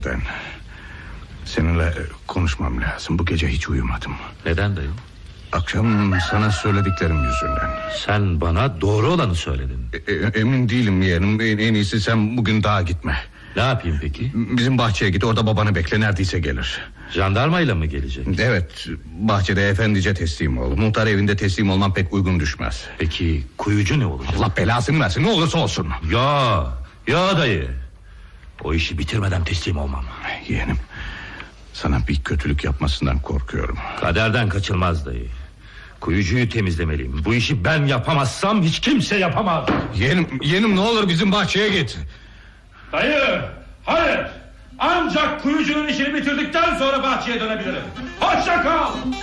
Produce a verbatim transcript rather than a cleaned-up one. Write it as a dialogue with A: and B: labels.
A: Ben seninle konuşmam lazım. Bu gece hiç uyumadım.
B: Neden dayı?
A: Akşam sana söylediklerim yüzünden.
B: Sen bana doğru olanı söyledin.
A: E, emin değilim yeğenim. En, en iyisi sen bugün dağa gitme.
B: Ne yapayım peki?
A: Bizim bahçeye git, orada babanı bekle, neredeyse gelir.
B: Jandarmayla mı gelecek?
A: Evet, bahçede efendice teslim ol. Muhtar evinde teslim olman pek uygun düşmez.
B: Peki kuyucu ne olacak?
A: Allah belasını versin, ne olursa olsun.
B: Ya ya dayı, o işi bitirmeden teslim olmam.
A: Yeğenim, sana bir kötülük yapmasından korkuyorum.
B: Kaderden kaçılmaz dayı. Kuyucuyu temizlemeliyim. Bu işi ben yapamazsam hiç kimse yapamaz.
A: Yeğenim, yeğenim ne olur bizim bahçeye git.
B: Dayı, hayır. Ancak kuyucunun işini bitirdikten sonra bahçeye dönebilirim. Hoşça kal.